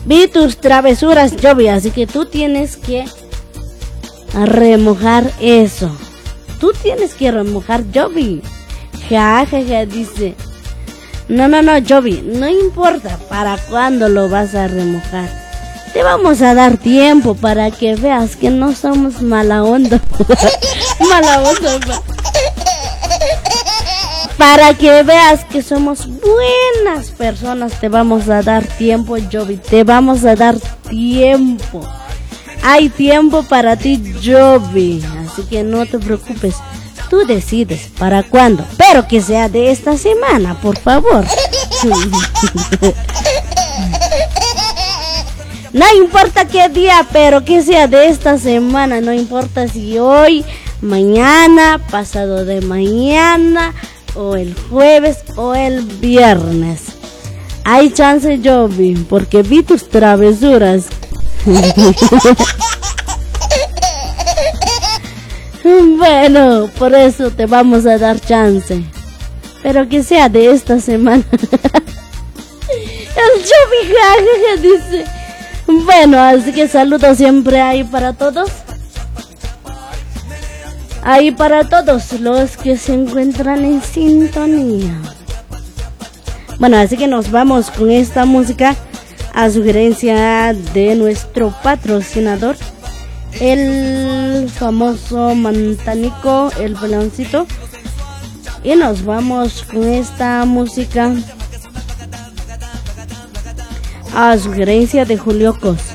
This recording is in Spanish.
Vi tus travesuras, Jovi, así que tú tienes que remojar eso. Tú tienes que remojar, Jovi. Ja, ja, ja, dice. No, Jovi, no importa para cuándo lo vas a remojar. Te vamos a dar tiempo para que veas que no somos mala onda. Mala onda. Para que veas que somos buenas personas, te vamos a dar tiempo, Jovi. Te vamos a dar tiempo. Hay tiempo para ti, Jovi. Así que no te preocupes. Tú decides para cuándo. Pero que sea de esta semana, por favor. No importa qué día, pero que sea de esta semana. No importa si hoy, mañana, pasado de mañana, o el jueves o el viernes. Hay chance, Jovi, porque vi tus travesuras. Bueno, por eso te vamos a dar chance. Pero que sea de esta semana. El Jovi jajaja dice. Bueno, así que saludos siempre ahí para todos. Ahí para todos los que se encuentran en sintonía. Bueno, así que nos vamos con esta música a sugerencia de nuestro patrocinador, el famoso Mantanico, el peloncito. Y nos vamos con esta música a sugerencia de Julio Cos.